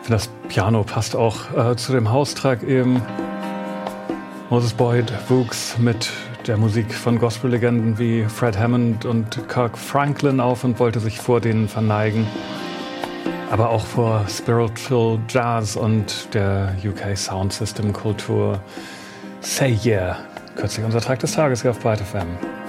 finde, das Piano passt auch zu dem Haustrack eben. Moses Boyd wuchs mit der Musik von Gospellegenden wie Fred Hammond und Kirk Franklin auf und wollte sich vor denen verneigen. Aber auch vor Spiritual Jazz und der UK Sound System Kultur. Say Yeah, kürzlich unser Track des Tages hier auf Byte FM.